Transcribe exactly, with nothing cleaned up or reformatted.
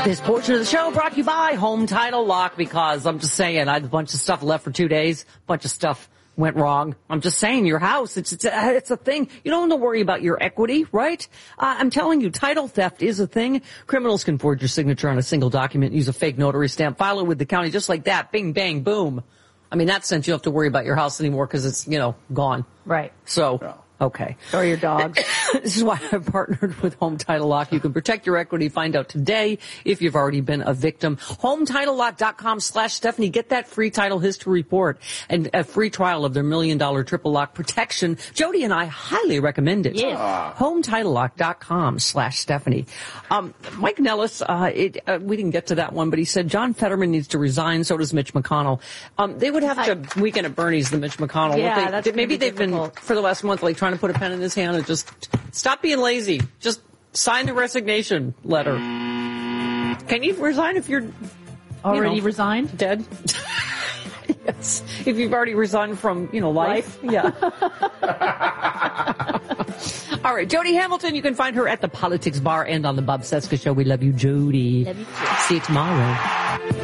This portion of the show brought to you by Home Title Lock, because I'm just saying, I had a bunch of stuff left for two days. A bunch of stuff went wrong. I'm just saying, your house, it's, it's, a, it's a thing. You don't have to worry about your equity, right? Uh, I'm telling you, title theft is a thing. Criminals can forge your signature on a single document, use a fake notary stamp, file it with the county just like that. Bing, bang, boom. I mean, that sense, you don't have to worry about your house anymore because it's, you know, gone. Right. So... Yeah. Okay. Or your dogs. This is why I've partnered with Home Title Lock. You can protect your equity. Find out today if you've already been a victim. home title lock dot com slash Stephanie. Get that free title history report and a free trial of their million dollar triple lock protection. Jody and I highly recommend it. Yeah. home title lock dot com slash Stephanie. Um, Mike Nellis, uh, it, uh, we didn't get to that one, but he said John Fetterman needs to resign. So does Mitch McConnell. Um, they would have I, to weekend at Bernie's, the Mitch McConnell. Yeah, they, that's maybe be they've difficult. been for the last month, like trying to put a pen in his hand and just stop being lazy. Just sign the resignation letter. Can you resign if you're Already you know, resigned? dead? Yes. If you've already resigned from, you know, life. life? Yeah. All right. Jody Hamilton, you can find her at the Politics Bar and on the Bob Cesca Show. We love you, Jody. Love you too. See you tomorrow.